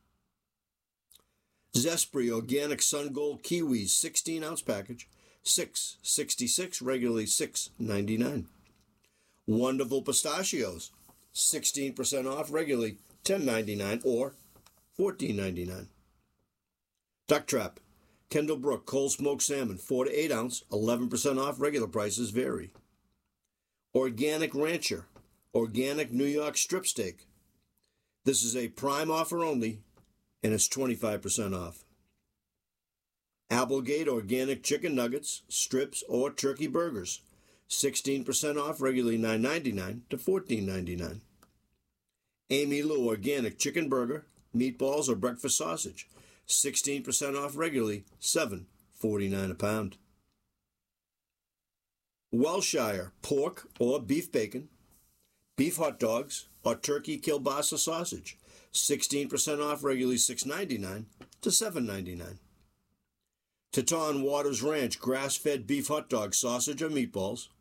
Zespri organic Sun Gold kiwis, sixteen ounce package, six sixty-six, regularly six ninety-nine. Wonderful pistachios, sixteen percent off, regularly ten ninety-nine or fourteen ninety-nine. Duck Trap Kendall Brook cold smoked salmon, four to eight ounce, eleven percent off, regular prices vary. Organic Rancher organic New York strip steak. This is a Prime offer only, and it's twenty-five percent off. Applegate organic chicken nuggets, strips, or turkey burgers, sixteen percent off, regularly nine ninety-nine to fourteen ninety-nine. Amy Lou organic chicken burger, meatballs, or breakfast sausage, sixteen percent off, regularly seven forty-nine a pound. Welshire pork or beef bacon, beef hot dogs, or turkey kielbasa sausage, sixteen percent off, regularly six ninety-nine to seven ninety-nine. Teton Waters Ranch grass-fed beef hot dog, sausage, or meatballs,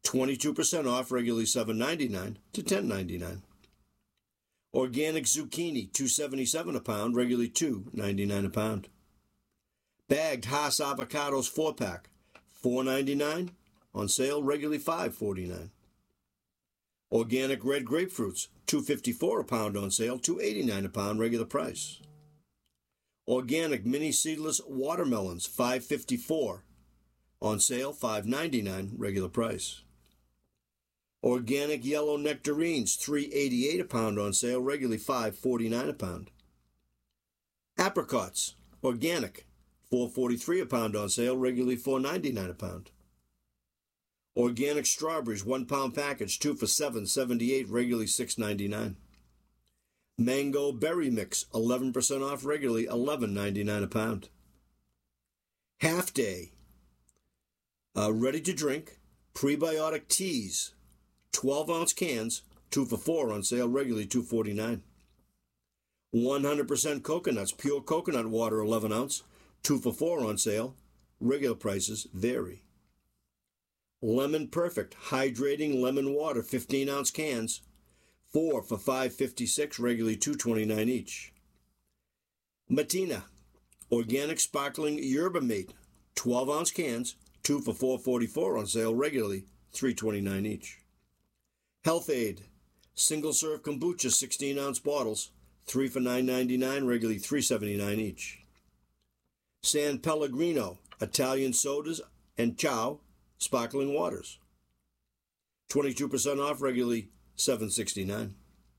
twenty-two percent off, regularly seven ninety-nine to ten ninety-nine. Organic zucchini, two seventy-seven a pound, regularly two ninety-nine a pound. Bagged Hass avocados four pack, four ninety-nine, on sale regularly five forty-nine. Organic red grapefruits, two fifty-four a pound on sale, two eighty-nine a pound, regular price. Organic mini seedless watermelons, five fifty-four on sale, five ninety-nine, regular price. Organic yellow nectarines, three eighty-eight a pound on sale, regularly five forty-nine a pound. Apricots, organic, four forty-three a pound on sale, regularly four ninety-nine a pound. Organic strawberries, one pound package, two for seven seventy-eight, regularly six ninety-nine. Mango berry mix, eleven percent off, regularly eleven ninety-nine a pound. Half day, uh, ready to drink, prebiotic teas, twelve ounce cans, two for four on sale, regularly two forty-nine. one hundred percent coconuts, pure coconut water, eleven ounce, two for four on sale, regular prices vary. Lemon Perfect, hydrating lemon water, fifteen ounce cans, four for five fifty-six, regularly two twenty-nine each. Matina, organic sparkling yerba mate, twelve ounce cans, two for four forty-four on sale, regularly three twenty-nine each. Health Aid, single serve kombucha, sixteen ounce bottles, three for nine ninety-nine, regularly three seventy-nine each. San Pellegrino, Italian sodas and Chow, sparkling waters, twenty-two percent off, regularly seven sixty-nine.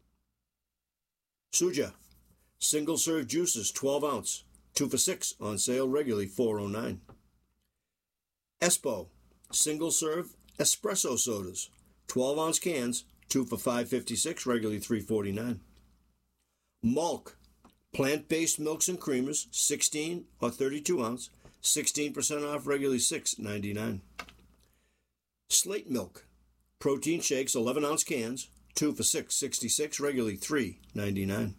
Suja, single serve juices, twelve ounce, two for six on sale, regularly four oh nine. Espo, single serve espresso sodas, twelve ounce cans, two for five fifty-six, regularly three forty-nine. Malk, plant-based milks and creamers, sixteen or thirty-two ounce, sixteen percent off, regularly six ninety-nine. Slate Milk, protein shakes, eleven ounce cans, two for six sixty-six, regularly three ninety-nine.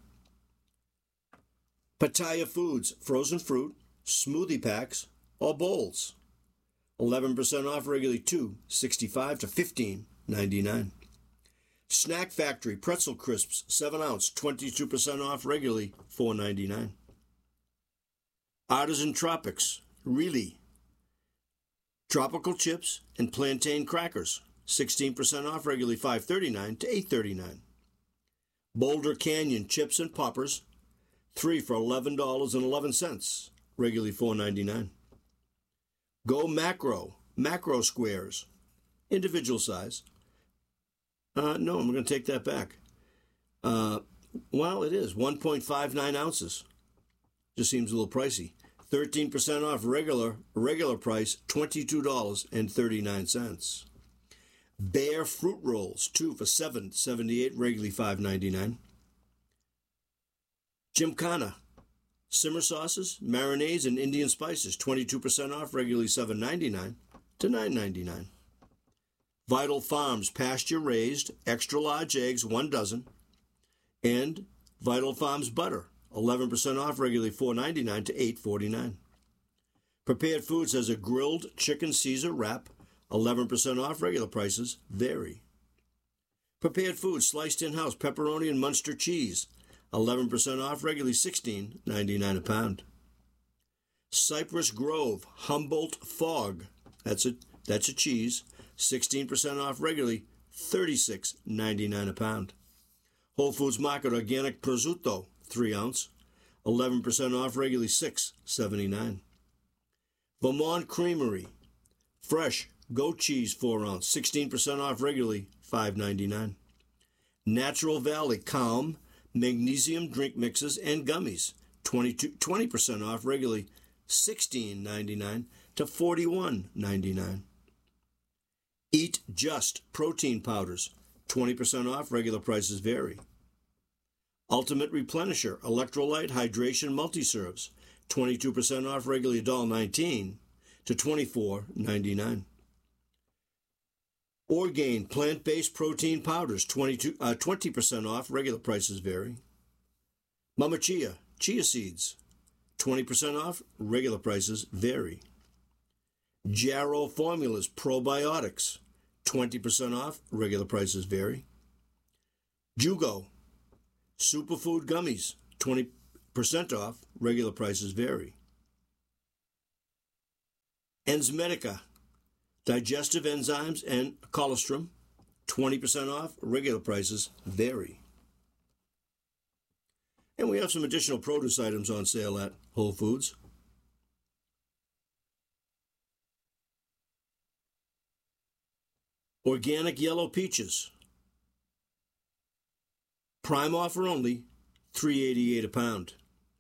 Pattaya Foods, frozen fruit, smoothie packs, or bowls, eleven percent off, regularly two sixty-five to fifteen ninety-nine. Snack Factory pretzel crisps, seven ounce, twenty-two percent off, regularly four ninety-nine. Artisan Tropics, really, tropical chips and plantain crackers, sixteen percent off, regularly five thirty-nine to eight thirty-nine. Boulder Canyon chips and poppers, three for eleven dollars and eleven cents, regularly four ninety-nine. Go Macro, macro squares, individual size. Uh, no, I'm going to take that back. Uh, well, it is one point five nine ounces. Just seems a little pricey. thirteen percent off regular regular price, twenty-two dollars and thirty-nine cents. Bear fruit rolls, two for seven seventy-eight, regularly five ninety-nine. Gymkhana, simmer sauces, marinades, and Indian spices, twenty-two percent off, regularly seven ninety-nine to nine ninety-nine. Vital Farms pasture raised extra large eggs, one dozen, and Vital Farms butter, eleven percent off, regularly four ninety-nine to eight forty-nine. Prepared Foods has a grilled chicken Caesar wrap, eleven percent off, regular prices vary. Prepared Foods sliced in-house pepperoni and Munster cheese, eleven percent off, regularly sixteen ninety-nine a pound. Cypress Grove Humboldt Fog, that's a that's a cheese, sixteen percent off, regularly thirty-six ninety-nine a pound. Whole Foods Market Organic Prosciutto, three ounce, eleven percent off, regularly six seventy-nine. Vermont Creamery fresh goat cheese, four ounce, sixteen percent off, regularly five ninety-nine. Natural Valley Calm magnesium drink mixes and gummies, twenty percent off, regularly sixteen ninety-nine to forty-one ninety-nine. Eat Just protein powders, twenty percent off, regular prices vary. Ultimate Replenisher Electrolyte Hydration Multi-Serves, twenty-two percent off, regularly one dollar nineteen to twenty-four ninety-nine. Orgain plant-based protein powders, twenty-two, uh, twenty percent off, regular prices vary. Mama Chia chia seeds, twenty percent off, regular prices vary. Jarrow Formulas Probiotics, twenty percent off. Regular prices vary. Jugo Superfood Gummies, twenty percent off. Regular prices vary. Enzymedica Digestive Enzymes and Colostrum, twenty percent off. Regular prices vary. And we have some additional produce items on sale at Whole Foods. Organic yellow peaches. Prime offer only, three dollars and eighty-eight cents a pound.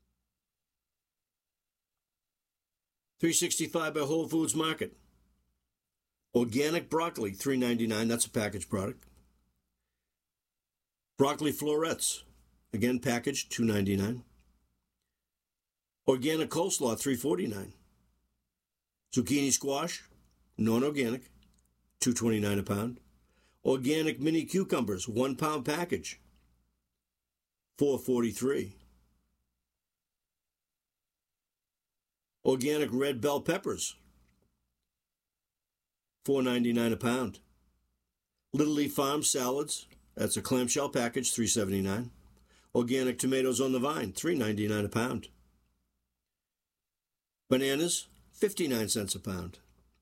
three sixty-five by Whole Foods Market. Organic broccoli, three ninety-nine. That's a packaged product. Broccoli florets, again packaged, two ninety-nine. Organic coleslaw, three forty-nine. Zucchini squash, non-organic, two twenty-nine a pound. Organic mini cucumbers, one pound package, four forty-three. Organic red bell peppers, four ninety-nine a pound. Little Leaf Farm salads, that's a clamshell package, three seventy-nine. Organic tomatoes on the vine, three ninety-nine a pound. Bananas, fifty-nine cents a pound.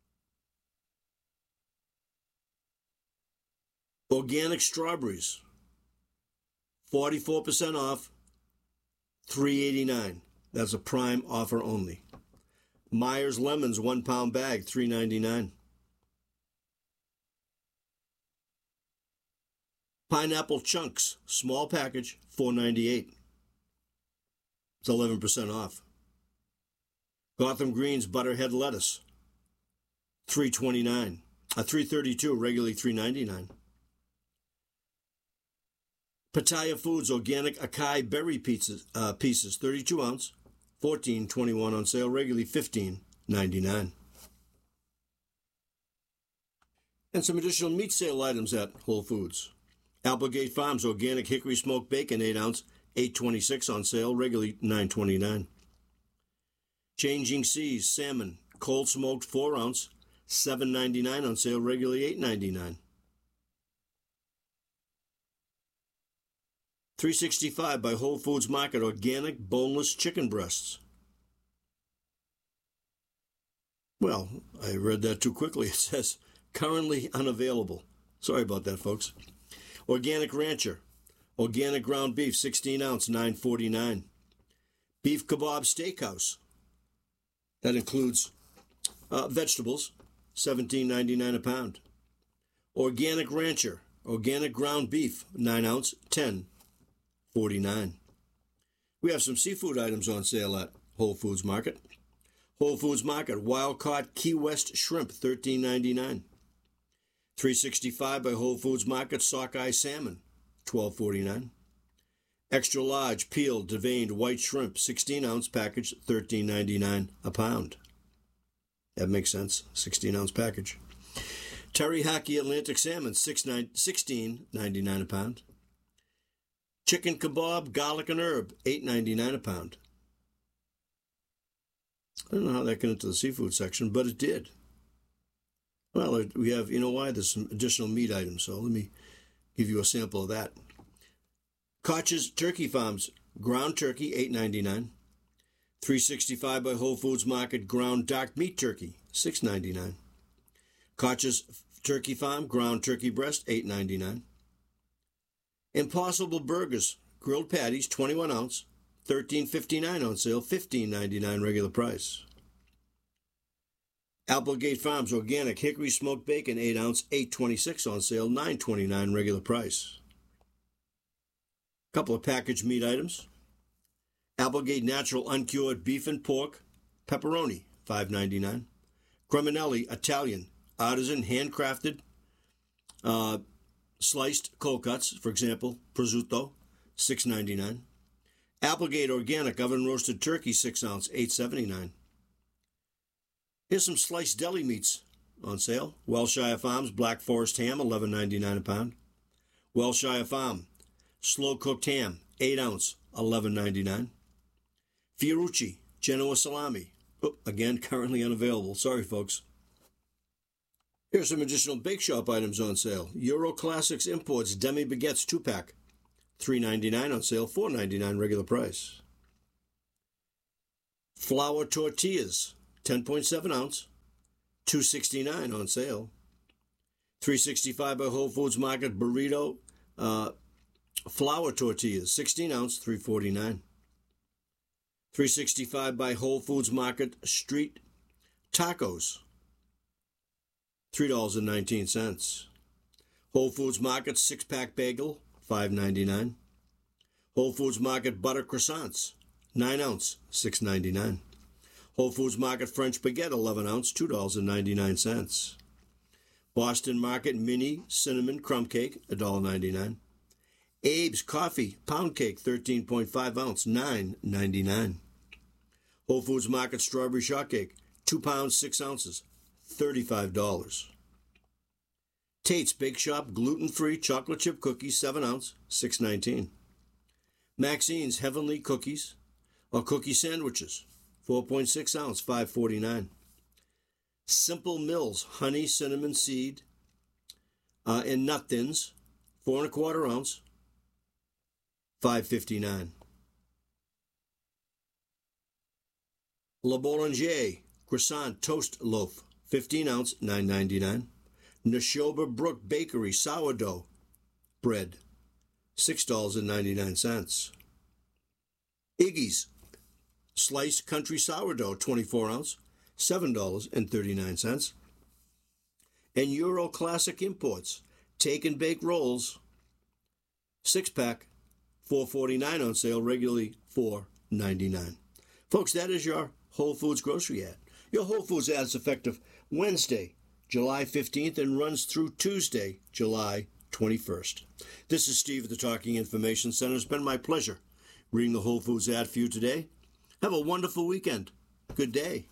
Organic strawberries, forty-four percent off, three eighty-nine. That's a prime offer only. Myers lemons, one pound bag, three ninety-nine. Pineapple chunks, small package, four ninety-eight. It's eleven percent off. Gotham Greens butterhead lettuce, three twenty-nine. Uh, three thirty-two, regularly three ninety-nine. Pattaya Foods organic acai berry pieces, uh, pieces, thirty-two ounce, fourteen twenty-one on sale, regularly fifteen ninety-nine. And some additional meat sale items at Whole Foods. Applegate Farms organic hickory smoked bacon, eight ounce, eight twenty-six on sale, regularly nine twenty-nine. Changing Seas salmon, cold smoked four ounce, seven ninety-nine on sale, regularly eight ninety-nine. three sixty-five by Whole Foods Market organic boneless chicken breasts. Well, I read that too quickly. It says currently unavailable. Sorry about that, folks. Organic Rancher, organic ground beef, sixteen ounce, nine forty-nine. Beef Kebab Steakhouse, that includes uh, vegetables, seventeen ninety-nine a pound. Organic Rancher, organic ground beef, nine ounce, ten forty-nine. We have some seafood items on sale at Whole Foods Market. Whole Foods Market, wild-caught Key West shrimp, thirteen ninety-nine. three sixty-five by Whole Foods Market, sockeye salmon, twelve forty-nine. Extra large peeled deveined white shrimp, sixteen ounce package, thirteen ninety-nine a pound. That makes sense, sixteen ounce package. Teriyaki Atlantic salmon, sixteen ninety-nine a pound. Chicken kebab, garlic and herb, eight ninety-nine a pound. I don't know how that got into the seafood section, but it did. Well, we have, you know why? There's some additional meat items, so let me give you a sample of that. Koch's Turkey Farms, ground turkey, eight ninety-nine. three sixty-five by Whole Foods Market, ground dark meat turkey, six ninety-nine. Koch's Turkey Farm, ground turkey breast, eight ninety-nine. Impossible Burgers, grilled patties, twenty-one ounce, thirteen fifty-nine on sale, fifteen ninety-nine regular price. Applegate Farms organic hickory smoked bacon, eight ounce, eight twenty-six on sale, nine twenty-nine regular price. Couple of packaged meat items. Applegate natural uncured beef and pork, pepperoni, five ninety-nine. Creminelli Italian artisan handcrafted uh, sliced cold cuts, for example, prosciutto, six ninety-nine. Applegate organic oven roasted turkey, six ounce, eight seventy-nine. Here's some sliced deli meats on sale. Welshire Farms Black Forest ham, eleven ninety-nine a pound. Welshire Farm slow cooked ham, eight ounce, eleven ninety-nine. Fiorucci Genoa salami, oh, again currently unavailable. Sorry, folks. Here's some additional Bake Shop items on sale. Euro Classics Imports Demi Baguettes two pack, three ninety-nine on sale, four ninety-nine regular price. Flour tortillas, ten point seven ounce, two sixty-nine on sale. three sixty-five by Whole Foods Market burrito uh, flour tortillas, sixteen ounce, three forty-nine. three sixty-five by Whole Foods Market street tacos, three dollars and nineteen cents. Whole Foods Market six-pack bagel, five ninety-nine. Whole Foods Market butter croissants, nine ounce, six ninety-nine. Whole Foods Market French baguette, eleven ounce, two dollars and ninety-nine cents. Boston Market mini cinnamon crumb cake, one dollar and ninety-nine cents. Abe's Coffee pound cake, thirteen point five ounce, nine ninety-nine. Whole Foods Market strawberry shortcake, two pounds, six ounces, thirty-five dollars. Tate's Bake Shop gluten-free chocolate chip cookies, seven ounce, six nineteen. Maxine's Heavenly Cookies or cookie sandwiches, four point six ounce, five forty-nine. Simple Mills honey cinnamon seed uh, and nut thins, four and a quarter ounce, five fifty-nine. Le Boulanger croissant toast loaf, fifteen ounce, nine ninety-nine. Neshoba Brook Bakery sourdough bread, six dollars and ninety-nine cents. Iggy's sliced country sourdough, twenty-four ounce, seven dollars and thirty-nine cents. And Euro Classic Imports take and bake rolls, six-pack, four forty-nine on sale, regularly four ninety-nine. Folks, that is your Whole Foods grocery ad. Your Whole Foods ad is effective Wednesday, July fifteenth, and runs through Tuesday, July twenty-first. This is Steve at the Talking Information Center. It's been my pleasure reading the Whole Foods ad for you today. Have a wonderful weekend. Good day.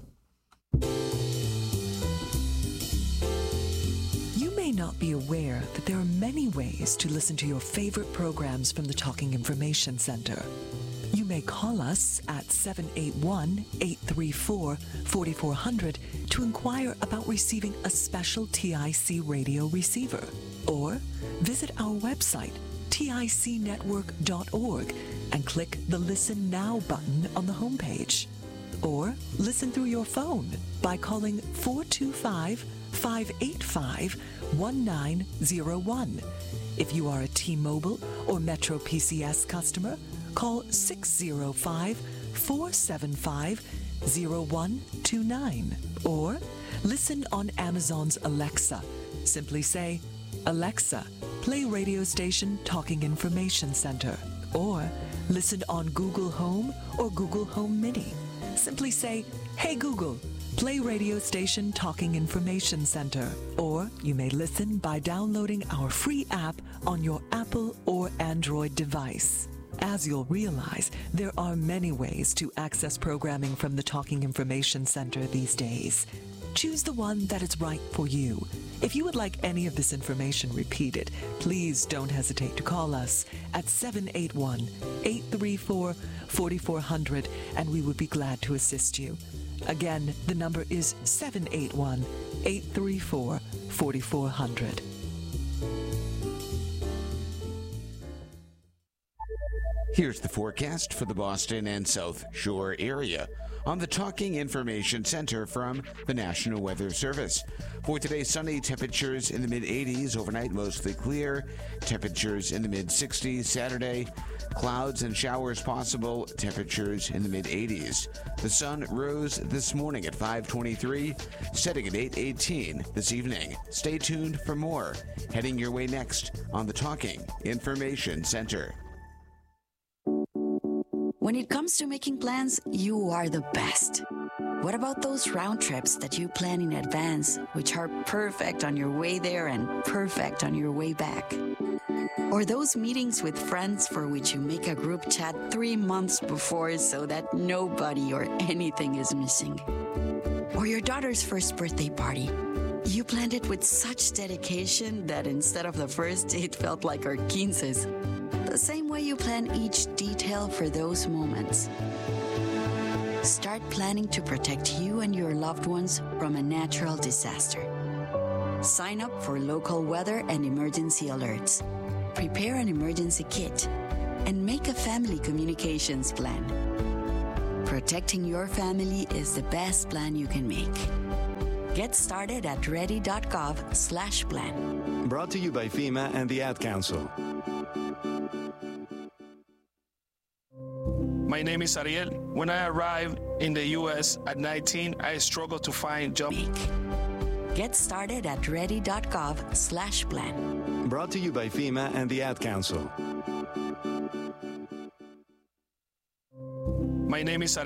You may not be aware that there are many ways to listen to your favorite programs from the Talking Information Center. You may call us at seven eight one, eight three four, four four zero zero to inquire about receiving a special T I C radio receiver, or visit our website, tic network dot org, and click the Listen Now button on the homepage. Or listen through your phone by calling four two five, five eight five, one nine zero one. If you are a T-Mobile or Metro P C S customer, call six zero five, four seven five, zero one two nine. Or listen on Amazon's Alexa. Simply say, Alexa, play radio station Talking Information Center. Or listen on Google Home or Google Home Mini. Simply say, Hey Google, play radio station Talking Information Center. Or you may listen by downloading our free app on your Apple or Android device. As you'll realize, there are many ways to access programming from the Talking Information Center these days. Choose the one that is right for you. If you would like any of this information repeated, please don't hesitate to call us at seven eight one, eight three four, four four zero zero, and we would be glad to assist you. Again, the number is seven eight one, eight three four, four four zero zero. Here's the forecast for the Boston and South Shore area on the Talking Information Center from the National Weather Service. For today, sunny, temperatures in the mid eighties, overnight mostly clear, temperatures in the mid sixties. Saturday, clouds and showers possible, temperatures in the mid eighties. The sun rose this morning at five twenty-three, setting at eight eighteen this evening. Stay tuned for more. Heading your way next on the Talking Information Center. When it comes to making plans, you are the best. What about those round trips that you plan in advance, which are perfect on your way there and perfect on your way back? Or those meetings with friends for which you make a group chat three months before so that nobody or anything is missing? Or your daughter's first birthday party. You planned it with such dedication that instead of the first date felt like our quinces. The same way you plan each detail for those moments. Start planning to protect you and your loved ones from a natural disaster. Sign up for local weather and emergency alerts. Prepare an emergency kit and make a family communications plan. Protecting your family is the best plan you can make. Get started at ready.gov slash plan. Brought to you by FEMA and the Ad Council. My name is Ariel. When I arrived in the U S at nineteen, I struggled to find jobs. Get started at ready.gov slash plan. Brought to you by FEMA and the Ad Council. My name is